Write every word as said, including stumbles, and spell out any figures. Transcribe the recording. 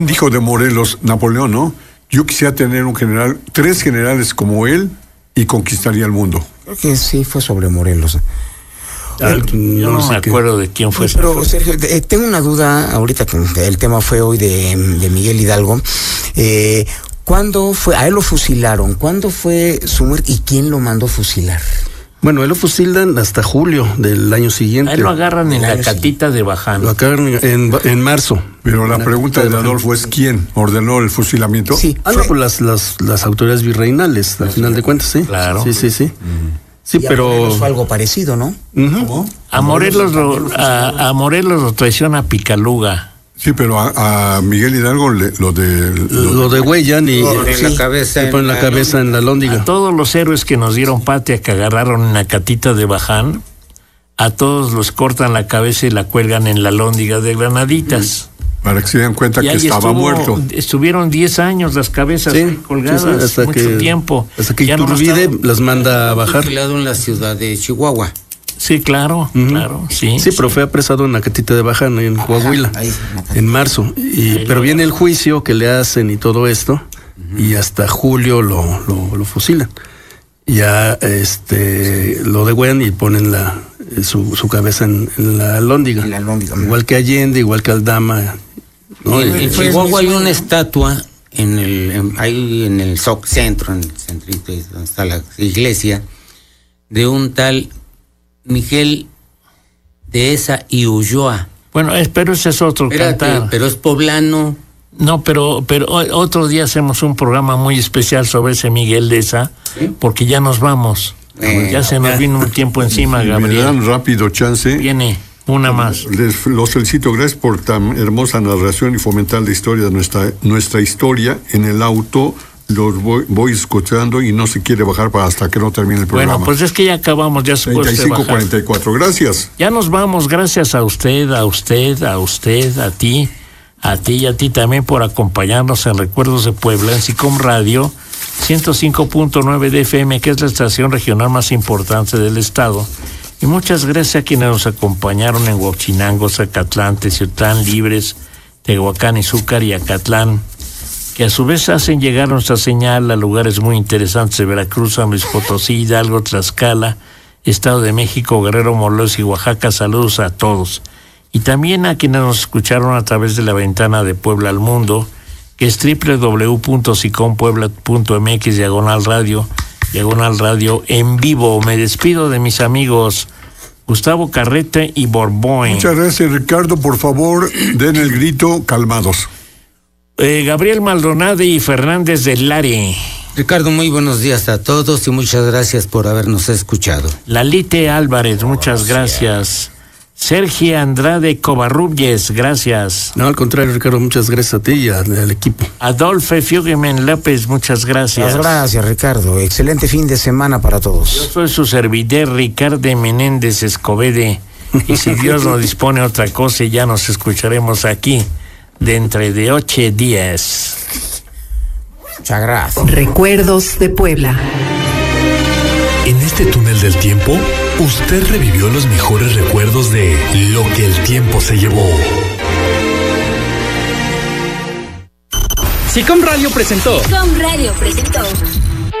Dijo de Morelos, Napoleón, ¿no? Yo quisiera tener un general, tres generales como él y conquistaría el mundo. Creo que sí fue sobre Morelos. Ah, yo no, no me acuerdo de quién fue. Pero, Sergio, eh, tengo una duda ahorita que el tema fue hoy de, de Miguel Hidalgo. Eh, ¿Cuándo fue? A él lo fusilaron. ¿Cuándo fue su muerte y quién lo mandó fusilar? Bueno, él lo fusilan hasta julio del año siguiente. A él lo agarran en la catita de Baján. Lo agarran en, en marzo. Pero la pregunta de Adolfo es ¿quién ordenó el fusilamiento? Sí, ah, no, pues las, las, las autoridades virreinales, al final de cuentas, sí. Claro. Sí, sí, sí. Mm. Sí, y pero... A Morelos fue algo parecido, ¿no? Uh-huh. ¿Cómo? A Morelos lo, a, a Morelos lo traiciona Picaluga. Sí, pero a, a Miguel Hidalgo le, lo de... Lo, lo de Huellan y... Lo de la cabeza. Le ponen la, la cabeza en la lóndiga. A todos los héroes que nos dieron patria, que agarraron en la catita de Baján, a todos los cortan la cabeza y la cuelgan en la lóndiga de Granaditas. Para que se den cuenta y que estaba estuvo, muerto. Estuvieron diez años las cabezas sí, colgadas, sí, sí, hasta mucho que, tiempo. Hasta que Iturbide no las manda a bajar. Fusilado en la ciudad de Chihuahua. Sí, claro, uh-huh. claro, sí. Sí, pero fue apresado en la catita de Baján, en Coahuila, Ajá, ahí, en marzo. Y, ahí pero viene el juicio que le hacen y todo esto, uh-huh. y hasta julio lo, lo, lo fusilan. Ya este lo degüellan y ponen la su, su cabeza en, en la lóndiga. En la lóndiga. Igual que Allende, igual que Aldama. ¿no? En, en Chihuahua hay una estatua en el en, ahí en el Soc centro, en el centrito donde está la iglesia, de un tal Miguel Dehesa y Ulloa. Bueno, es, pero ese es otro Espérate, cantar. Pero es poblano. No, pero pero otro día hacemos un programa muy especial sobre ese Miguel Dehesa, ¿sí? Porque ya nos vamos. Eh, ya se nos vino un tiempo encima, si Gabriel. Me dan rápido chance. Viene una más. Les, los felicito, gracias por tan hermosa narración y fomentar la historia de nuestra, nuestra historia. En el auto los voy, voy escuchando y no se quiere bajar para hasta que no termine el programa. Bueno, pues es que ya acabamos, ya se puede treinta y cinco cuarenta y cuatro, gracias. Ya nos vamos, gracias a usted, a usted, a usted, a ti, a ti y a ti también por acompañarnos en Recuerdos de Puebla, en SICOM Radio, ciento cinco punto nueve de F M, que es la estación regional más importante del estado. Y muchas gracias a quienes nos acompañaron en Huachinango, Zacatlán, Teciutlán, Libres, Tehuacán, Izúcar y Acatlán, que a su vez hacen llegar nuestra señal a lugares muy interesantes de Veracruz, San Luis Potosí, Hidalgo, Tlaxcala, Estado de México, Guerrero, Morelos y Oaxaca. Saludos a todos. Y también a quienes nos escucharon a través de la ventana de Puebla al Mundo, que es doble u doble u doble u punto sicom puebla punto m x diagonal radio, diagonal radio en vivo. Me despido de mis amigos Gustavo Carrete y Borboin. Muchas gracias, Ricardo. Por favor, den el grito calmados. Eh, Gabriel Maldonado y Fernández del Lare. Ricardo, muy buenos días a todos y muchas gracias por habernos escuchado. Lalite Álvarez, muchas gracias. Sergio Andrade Covarrubias, gracias. No, al contrario, Ricardo, muchas gracias a ti y al, al equipo. Adolfo Fiugemen López, muchas gracias. Muchas gracias, Ricardo. Excelente fin de semana para todos. Yo soy su servidor, Ricardo Menéndez Escobede, y si Dios nos dispone otra cosa, ya nos escucharemos aquí dentro de ocho días. Muchas gracias. Recuerdos de Puebla. En este túnel del tiempo, usted revivió los mejores recuerdos de lo que el tiempo se llevó. SICOM Radio presentó. SICOM Radio presentó.